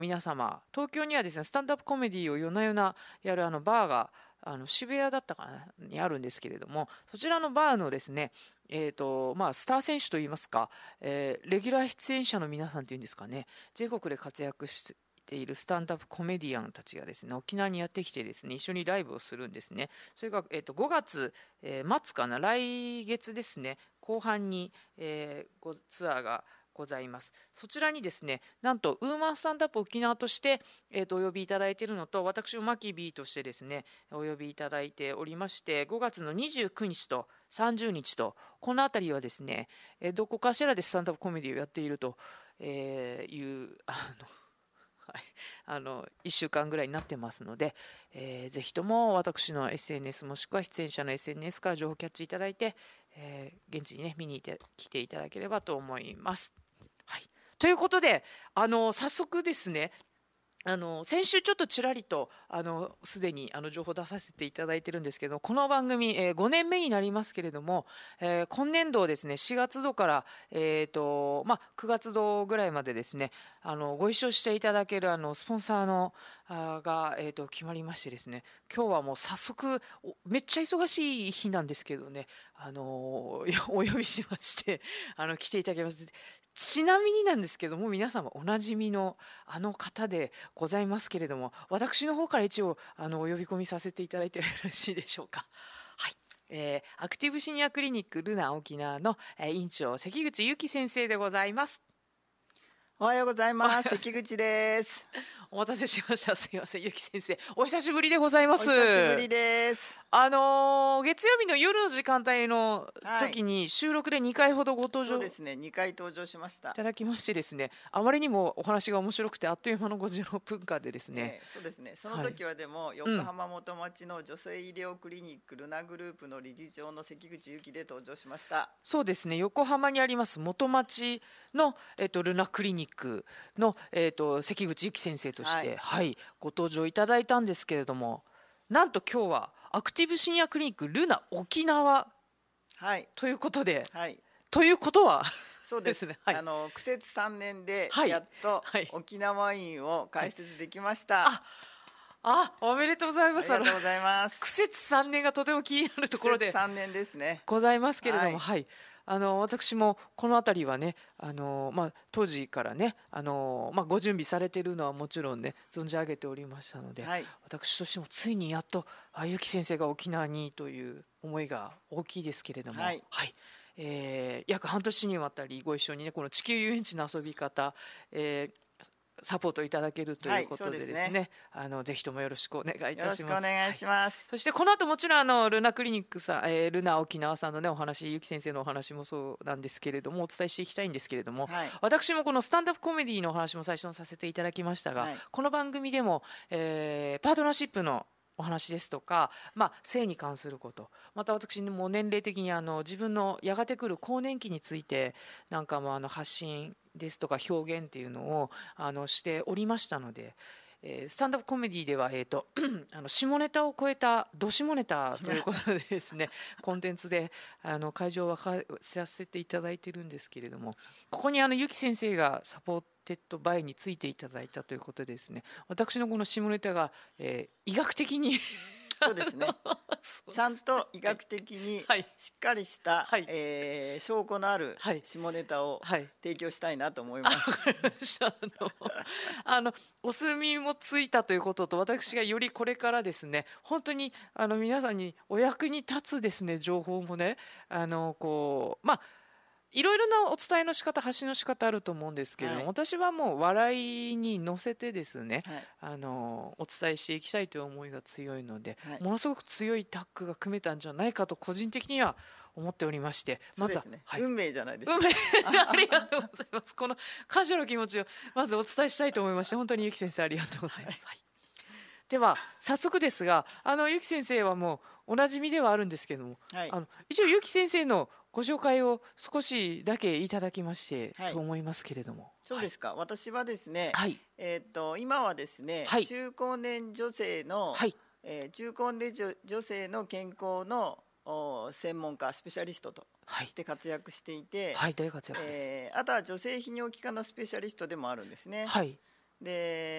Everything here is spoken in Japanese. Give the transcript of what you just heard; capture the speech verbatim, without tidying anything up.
皆様、東京にはですね、スタンドアップコメディを夜な夜なやるあのバーがあの渋谷だったかなにあるんですけれども、そちらのバーのですね、えーとまあ、スター選手といいますか、えーレギュラー出演者の皆さんというんですかね、全国で活躍しているスタンドアップコメディアンたちがですね、沖縄にやってきてですね、一緒にライブをするんですね。それが、えーとごがつ、えー末かな、来月ですね、後半に、えーごツアーがございます。そちらにですね、なんとウーマンスタンドアップ沖縄として、えー、とお呼びいただいているのと、私もマキビーとしてですね、お呼びいただいておりまして、ごがつのにじゅうくにちとさんじゅうにちと、この辺りはですね、えーどこかしらでスタンドアップコメディをやっていると、えーいうあのはい、あのいっしゅうかんぐらいになってますので、えーぜひとも私の エスエヌエス もしくは出演者の エスエヌエス から情報キャッチいただいて、えー現地にね見にいて来ていただければと思います。はい、ということで、あの早速ですね、あの先週ちょっとちらりとあのすでにあの情報出させていただいてるんですけど、この番組、えーごねんめになりますけれども、えー今年度ですね、しがつ度から、えーとまあ、くがつ度ぐらいまでですね、あのご一緒していただけるあのスポンサーのあが、えーと決まりましてですね、今日はもう早速おめっちゃ忙しい日なんですけどね、あのお呼びしましてあの来ていただきます。ちなみになんですけども、皆様おなじみのあの方でございますけれども、私の方から一応あのお呼び込みさせていただいてよろしいでしょうか。はい、えーアクティブシニアクリニックルナ沖縄の、えー院長関口由紀先生でございます。 おはようございます。関口です。 お待たせしました。すいません、由紀先生、お久しぶりでございまおす。 久しぶりです。 あのー月曜日の夜の時間帯のはい時に収録でにかいほどご登場いそうですね。にかい登場しました。 ただきましてですね、あまりにもお話が面白くてあっという間のごじゅうろっぷんかんでですね、 えーそうですね。その時はでも、横浜元町の女性医療クリニックルナグループの理事長の関口由紀で登場しました。 そうですね、横浜にあります元町の、えっと、ルナクリニックの、えっと、関口由紀先生として、 ははいいご登場いただいたんですけれども、なんと今日はアクティブシニアクリニックルナ沖縄はいということで、 はい。 ということはそうです。 ですね、はいあの苦節さんねんではいやっとはい沖縄院を開設できました。 ああ、おめでとうございあます。 りがとうございま苦す。 節さんねんがとても気になるところ苦節でさんねんですね。 ございますけれども、 ははいい、あの私もこの辺りはね、あのまあ、当時からね、あのまあ、ご準備されているのはもちろんね存じ上げておりましたので、 はい私としてもついにやっとあゆき先生が沖縄にという思いが大きいですけれども、 はいえー約半年にわたりご一緒にね、この地球遊園地の遊び方、えーサポートいただけるということでですね、 はいそうですねあのぜひともよろしくお願いいよろしくおたします。 願いします。 そしてこの後もちろんあのルナクリニックさん、えールナ沖縄さんのねお話、ゆき先生のお話もそうなんですけれどもお伝えしていきたいんですけれども、 はい私もこのスタンダップコメディのお話も最初にさせていただきましたが、 はいこの番組でも、えーパートナーシップのお話ですとか、まあ、性に関すること、また私も年齢的にあの自分のやがて来る更年期についてなんかもあの発信ですとか表現っていうのをあのしておりましたので、えースタンダップコメディでは、えー、とあの下ネタを超えたど下ネタということでですねコンテンツであの会場を沸かさせていただいてるんですけれども、ここにあのゆき先生がサポーテッドバイについていただいたということでですね、私のこの下ネタが、えー医学的にそうですね。 そうちゃんと医学的にはいしっかりした、 はいえー証拠のあるはい下ネタをはい提供したいなと思います。 あのあのお墨もついたということと、私がよりこれからですね本当にあの皆さんにお役に立つですね情報もね、あのこうまあいろいろなお伝えの仕方発信の仕方あると思うんですけれども、 はい私はもう笑いに乗せてですね、 はいあのお伝えしていきたいという思いが強いので、 はいものすごく強いタッグが組めたんじゃないかと個人的には思っておりまして、まずは、 そうですね、 はい、 運命じゃないでしょ運うか。 命ありがとうございます。この感謝の気持ちをまずお伝えしたいと思いまして、本当にゆき先生ありがとうございます。はい、では早速ですが、あのゆき先生はもうおなじみではあるんですけれども、 はいあの一応ゆき先生のご紹介を少しだけいただきまして、 はいと思いますけれども。 そうですか、私はですね、 はいえっ、と今はですね、 はい中高年女性の、 はいえー中高年女女性の健康のお専門家スペシャリストとはいして活躍していて、 はい、大活躍です。 えーあとは女性泌尿器科のスペシャリストでもあるんですね。 はいで